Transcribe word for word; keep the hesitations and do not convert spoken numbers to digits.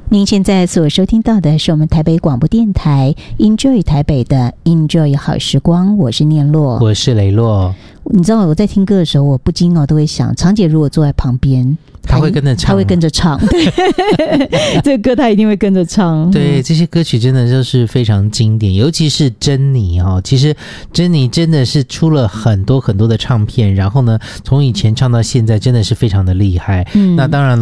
您现在所收听到的是我们台北广播电台 Enjoy 台北的 Enjoy 好时光，我是念洛， 我是雷洛。 你知道我在听歌的时候，我不禁哦都会想，长姐如果坐在旁边， 他会跟着唱， 他会跟着唱，这个歌他一定会跟着唱。 对，这些歌曲真的就是非常经典，尤其是珍妮哦。其实珍妮真的是出了很多很多的唱片，然后呢，从以前唱到现在，真的是非常的厉害。嗯，那当然